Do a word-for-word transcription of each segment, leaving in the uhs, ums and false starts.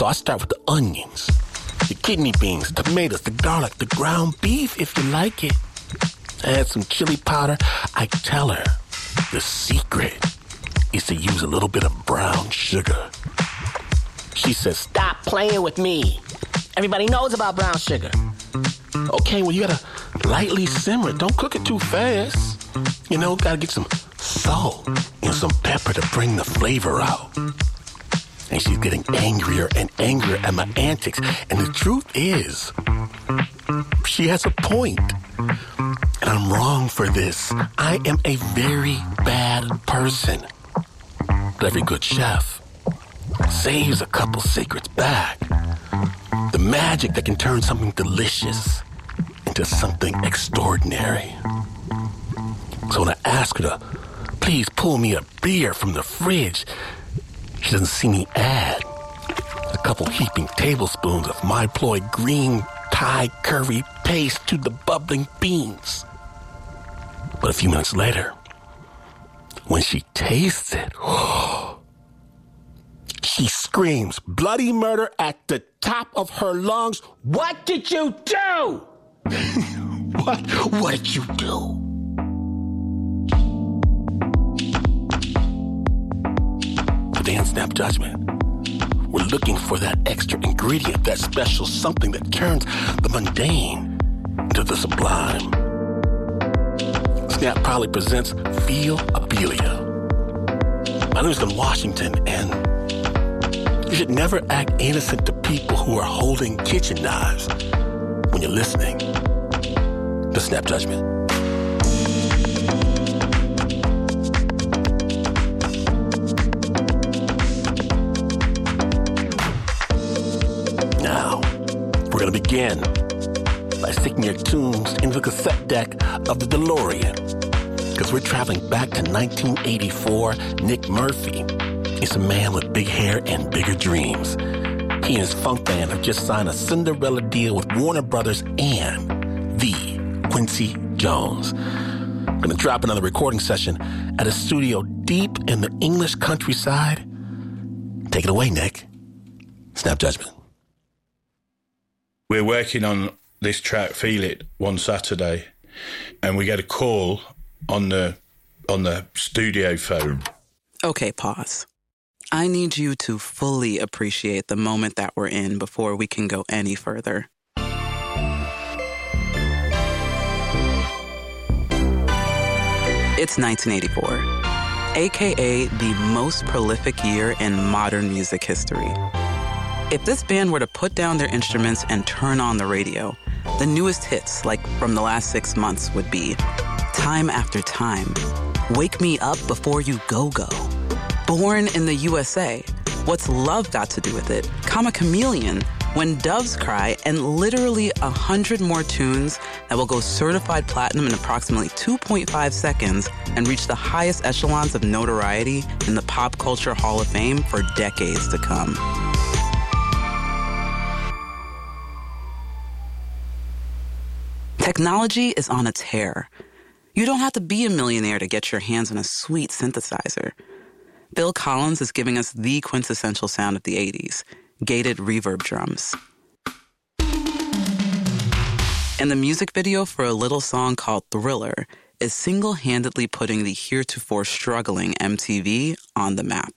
So I start with the onions, the kidney beans, tomatoes, the garlic, the ground beef, if you like it. Add some chili powder. I tell her the secret is to use a little bit of brown sugar. She says, stop playing with me. Everybody knows about brown sugar. Okay, well, you gotta lightly simmer it. Don't cook it too fast. You know, gotta get some salt and some pepper to bring the flavor out. And she's getting angrier and angrier at my antics. And the truth is, she has a point. And I'm wrong for this. I am a very bad person. But every good chef saves a couple secrets back. The magic that can turn something delicious into something extraordinary. So when I ask her to please pull me a beer from the fridge, she doesn't see me add a couple heaping tablespoons of my ploy green Thai curry paste to the bubbling beans. But a few minutes later, when she tastes it, she screams bloody murder at the top of her lungs. What did you do? what? What did you do? Today on Snap Judgment, we're looking for that extra ingredient, that special something that turns the mundane into the sublime. Snap proudly presents Feel Abelia. My name is Glenn Washington, and you should never act innocent to people who are holding kitchen knives when you're listening to Snap Judgment. Now, we're going to begin by sticking your tunes into the cassette deck of the DeLorean, because we're traveling back to nineteen eighty-four. Nick Murphy is a man with big hair and bigger dreams. He and his funk band have just signed a Cinderella deal with Warner Brothers and the Quincy Jones. I'm going to drop another recording session at a studio deep in the English countryside. Take it away, Nick. Snap Judgment. We're working on this track, Feel It, one Saturday, and we get a call on the on the studio phone. Okay, pause. I need you to fully appreciate the moment that we're in before we can go any further. It's nineteen eighty-four, a k a the most prolific year in modern music history. If this band were to put down their instruments and turn on the radio, the newest hits, like from the last six months, would be Time After Time, Wake Me Up Before You Go-Go, Born in the U S A, What's Love Got to Do with It, Comma Chameleon, When Doves Cry, and literally a hundred more tunes that will go certified platinum in approximately two point five seconds and reach the highest echelons of notoriety in the Pop Culture Hall of Fame for decades to come. Technology is on a tear. You don't have to be a millionaire to get your hands on a sweet synthesizer. Phil Collins is giving us the quintessential sound of the eighties, gated reverb drums. And the music video for a little song called Thriller is single-handedly putting the heretofore struggling M T V on the map.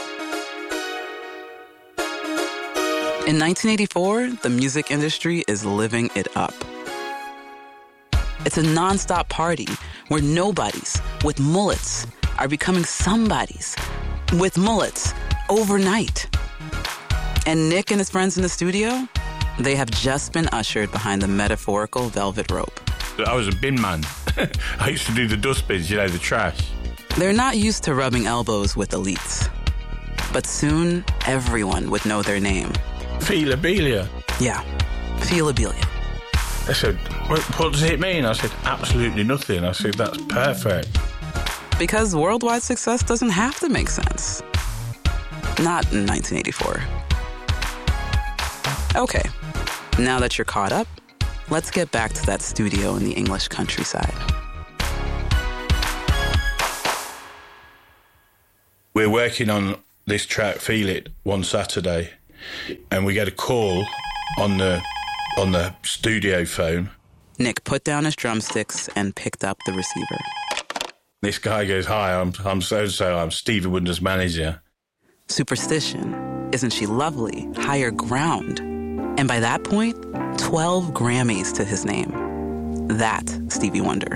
In nineteen eighty-four, the music industry is living it up. It's a nonstop party where nobodies with mullets are becoming somebodies with mullets overnight. And Nick and his friends in the studio, they have just been ushered behind the metaphorical velvet rope. I was a bin man. I used to do the dustbins, you know, the trash. They're not used to rubbing elbows with elites. But soon, everyone would know their name. Feel Abelia. Yeah, Feel Abelia. I said, what, what does it mean? I said, absolutely nothing. I said, that's perfect. Because worldwide success doesn't have to make sense. Not in nineteen eighty-four. Okay, now that you're caught up, let's get back to that studio in the English countryside. We're working on this track, Feel It, one Saturday, and we get a call on the on the studio phone. Nick put down his drumsticks and picked up the receiver. This guy goes, "Hi, I'm I'm so-and-so, I'm Stevie Wonder's manager." Superstition. Isn't she lovely? Higher ground. And by that point, twelve Grammys to his name. That Stevie Wonder.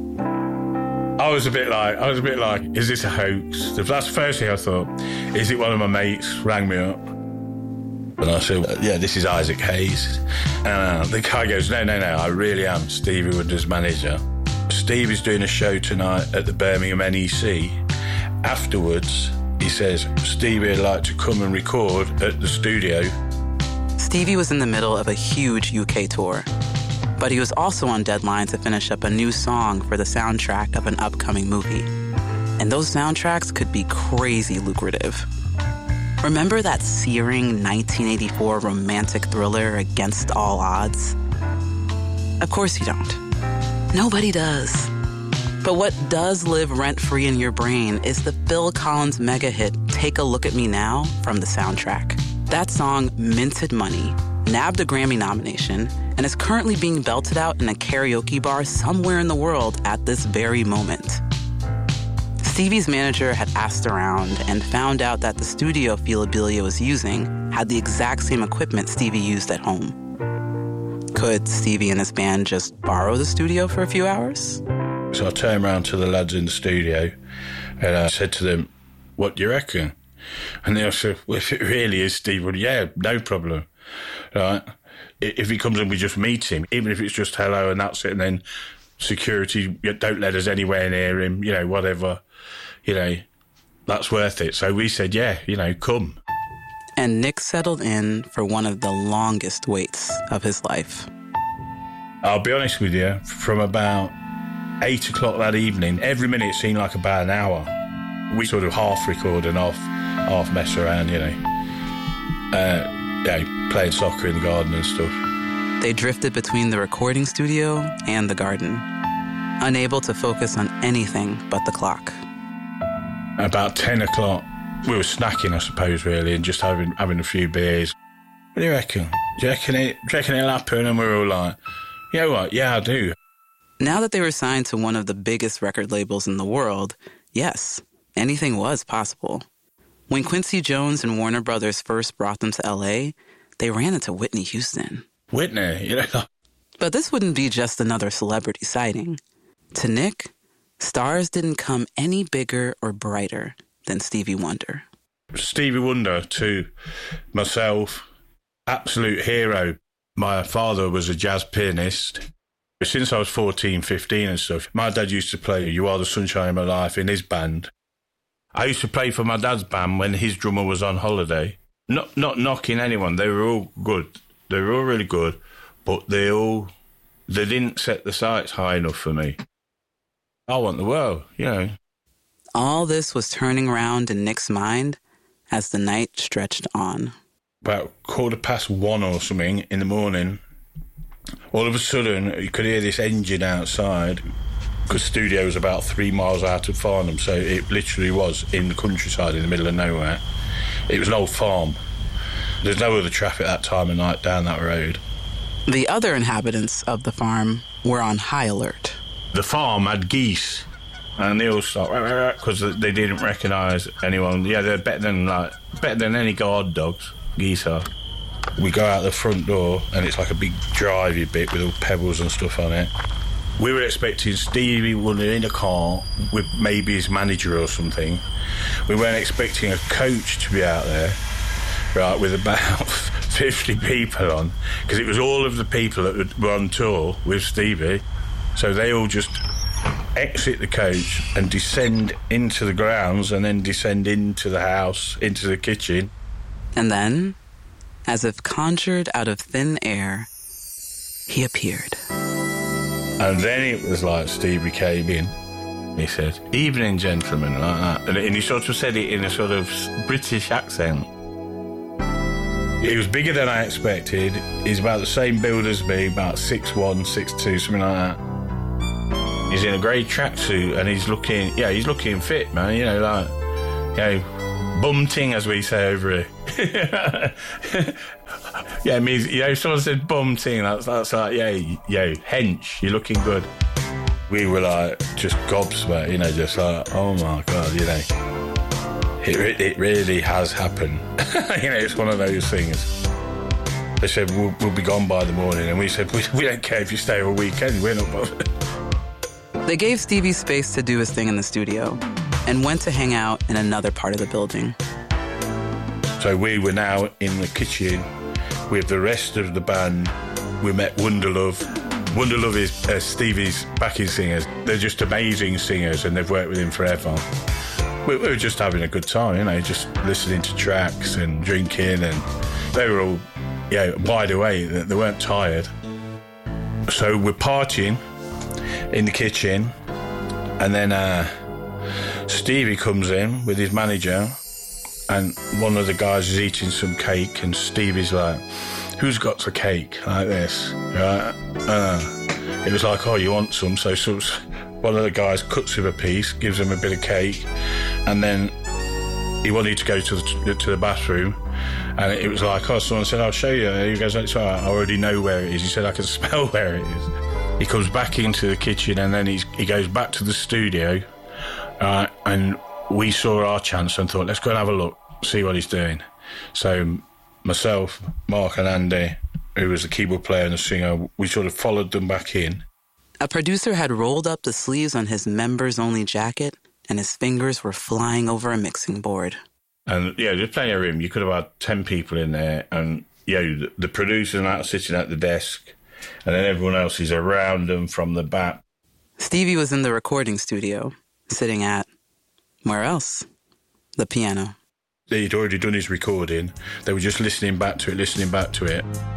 I was a bit like, I was a bit like, is this a hoax? That's the first thing I thought. Is it one of my mates rang me up? And I said, yeah, this is Isaac Hayes. And uh, the guy goes, no, no, no, I really am Stevie Wonder's manager. Steve is doing a show tonight at the Birmingham N E C. Afterwards, he says, Stevie would like to come and record at the studio. Stevie was in the middle of a huge U K tour, but he was also on deadline to finish up a new song for the soundtrack of an upcoming movie. And those soundtracks could be crazy lucrative. Remember that searing nineteen eighty-four romantic thriller Against All Odds? Of course you don't. Nobody does. But what does live rent-free in your brain is the Phil Collins mega hit Take a Look at Me Now from the soundtrack. That song minted money, nabbed a Grammy nomination, and is currently being belted out in a karaoke bar somewhere in the world at this very moment. Stevie's manager had asked around and found out that the studio Philabilia was using had the exact same equipment Stevie used at home. Could Stevie and his band just borrow the studio for a few hours? So I turned around to the lads in the studio and I said to them, what do you reckon? And they said, well, if it really is Steve, well, yeah, no problem. Right? If he comes and we just meet him, even if it's just hello and that's it, and then security, don't let us anywhere near him, you know, whatever, you know, that's worth it. So we said, yeah, you know, come. And Nick settled in for one of the longest waits of his life. I'll be honest with you, from about eight o'clock that evening, every minute seemed like about an hour. We sort of half record and half, half mess around, you know. Uh, yeah, playing soccer in the garden and stuff. They drifted between the recording studio and the garden, unable to focus on anything but the clock. About ten o'clock, we were snacking, I suppose, really, and just having having a few beers. What do you reckon? Do you reckon, it, do you reckon it'll happen? And we were all like, you know what? Yeah, I do. Now that they were signed to one of the biggest record labels in the world, yes, anything was possible. When Quincy Jones and Warner Brothers first brought them to L A, they ran into Whitney Houston. Whitney, you know. But this wouldn't be just another celebrity sighting. To Nick, stars didn't come any bigger or brighter than Stevie Wonder. Stevie Wonder, to myself, absolute hero. My father was a jazz pianist. Since I was fourteen, fifteen and stuff, my dad used to play You Are the Sunshine of My Life in his band. I used to play for my dad's band when his drummer was on holiday. Not not knocking anyone, they were all good. They were all really good, but they all, they didn't set the sights high enough for me. I want the world, you know. All this was turning around in Nick's mind as the night stretched on. About quarter past one or something in the morning, all of a sudden you could hear this engine outside. The studio was about three miles out of Farnham, so it literally was in the countryside in the middle of nowhere. It was an old farm. There's no other traffic that time of night down that road. The other inhabitants of the farm were on high alert. The farm had geese, and they all stopped because they didn't recognise anyone. Yeah, they're better than like better than any guard dogs. Geese are. We go out the front door, and it's like a big drivey bit with all pebbles and stuff on it. We were expecting Stevie Wonder in a car with maybe his manager or something. We weren't expecting a coach to be out there, right, with about fifty people on, because it was all of the people that were on tour with Stevie. So they all just exit the coach and descend into the grounds and then descend into the house, into the kitchen. And then, as if conjured out of thin air, he appeared. And then it was like Stevie came in. He said, "Evening, gentlemen," like that. And he sort of said it in a sort of British accent. He was bigger than I expected. He's about the same build as me, about six one, six two, something like that. He's in a grey tracksuit and he's looking, yeah, he's looking fit, man. You know, like, you know, bum ting, as we say over here. Yeah, it means, you know, if someone said bum ting, that's, that's like, yeah, yo, hench, you're looking good. We were like, just gobsmacked, you know, just like, oh my God, you know. It, it really has happened. You know, it's one of those things. They said, we'll, we'll be gone by the morning. And we said, we, we don't care if you stay a weekend. We're not bothered. They gave Stevie space to do his thing in the studio and went to hang out in another part of the building. So we were now in the kitchen with the rest of the band. We met Wonderlove. Wonderlove is uh, Stevie's backing singers. They're just amazing singers and they've worked with him forever. We, we were just having a good time, you know, just listening to tracks and drinking, and they were all, yeah, wide awake. They weren't tired. So we're partying in the kitchen, and then uh, Stevie comes in with his manager, and one of the guys is eating some cake, and Stevie's like, who's got the cake like this? Right? Uh, it was like, oh, you want some? So, so one of the guys cuts him a piece, gives him a bit of cake, and then he wanted to go to the, to the bathroom, and it was like, oh, someone said, I'll show you. He goes, it's all right, I already know where it is. He said, I can smell where it is. He comes back into the kitchen, and then he's, he goes back to the studio, uh, and we saw our chance and thought, let's go and have a look, see what he's doing. So myself, Mark and Andy, who was the keyboard player and the singer, we sort of followed them back in. A producer had rolled up the sleeves on his members-only jacket, and his fingers were flying over a mixing board. And, yeah, there's plenty of room. You could have had ten people in there, and, yeah, the, the producer's out sitting at the desk, and then everyone else is around them from the back. Stevie was in the recording studio, sitting at, where else? The piano. He'd already done his recording. They were just listening back to it, listening back to it.